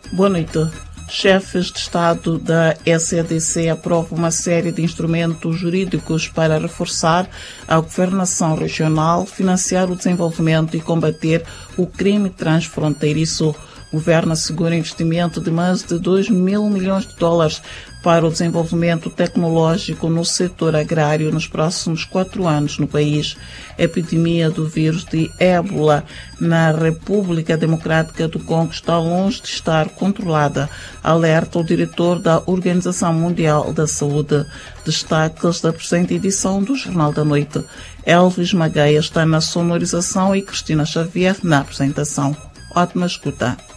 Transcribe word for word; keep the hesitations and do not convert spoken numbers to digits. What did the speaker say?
Boa noite. Chefes de Estado da S A D C aprovam uma série de instrumentos jurídicos para reforçar a governação regional, financiar o desenvolvimento e combater o crime transfronteiriço. O governo assegura investimento de mais de dois mil milhões de dólares para o desenvolvimento tecnológico no setor agrário nos próximos quatro anos no país. A epidemia do vírus de ébola na República Democrática do Congo está longe de estar controlada, alerta o diretor da Organização Mundial da Saúde. Destaques da presente edição do Jornal da Noite. Elvis Magaia está na sonorização e Cristina Xavier na apresentação. Ótima escuta.